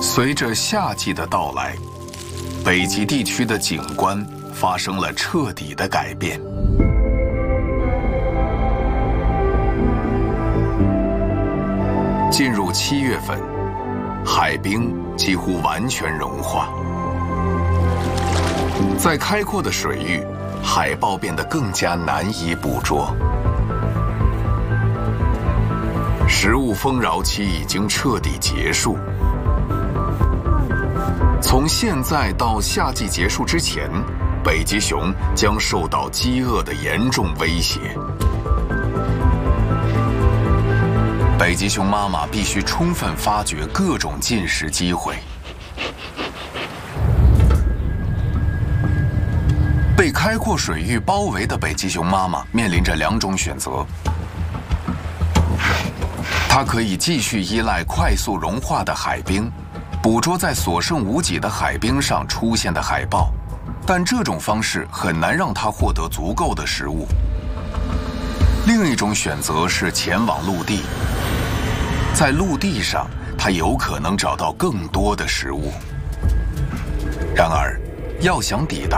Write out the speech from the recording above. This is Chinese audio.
随着夏季的到来，北极地区的景观发生了彻底的改变。进入7月份，海冰几乎完全融化，在开阔的水域，海豹变得更加难以捕捉。食物丰饶期已经彻底结束。从现在到夏季结束之前，北极熊将受到饥饿的严重威胁。北极熊妈妈必须充分发掘各种进食机会。被开阔水域包围的北极熊妈妈面临着2种选择。它可以继续依赖快速融化的海冰，捕捉在所剩无几的海冰上出现的海豹，但这种方式很难让它获得足够的食物。另一种选择是前往陆地，在陆地上，它有可能找到更多的食物。然而，要想抵达